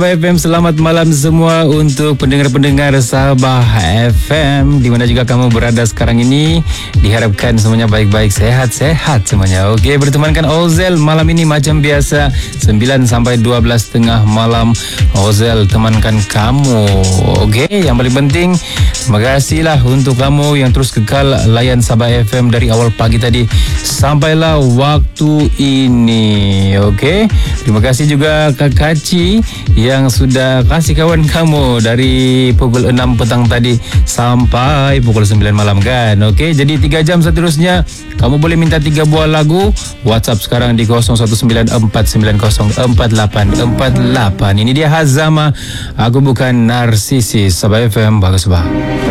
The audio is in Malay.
FM, selamat malam semua untuk pendengar-pendengar Sabah FM di mana juga kamu berada sekarang ini. Diharapkan semuanya baik-baik, sehat-sehat semuanya. Okey, bertemankan Ozel malam ini macam biasa 9 sampai 12 tengah malam. Ozel temankan kamu. Okey, yang paling penting terima kasihlah untuk kamu yang terus kekal layan Sabah FM dari awal pagi tadi sampailah waktu ini. Okey, terima kasih juga Kak Kaci yang sudah kasih kawan kamu dari pukul 6 petang tadi sampai pukul 9 malam kan. Okey, jadi 3 jam seterusnya kamu boleh minta 3 buah lagu. WhatsApp sekarang di 0194904848. Ini dia Hazama, aku bukan narsisis. Sabah FM, bagus bah.